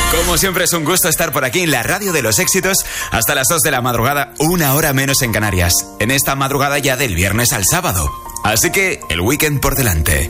Como siempre es un gusto estar por aquí en la radio de los éxitos hasta las 2 de la madrugada, 1 hora menos en Canarias. En esta madrugada ya del viernes al sábado. Así que el weekend por delante.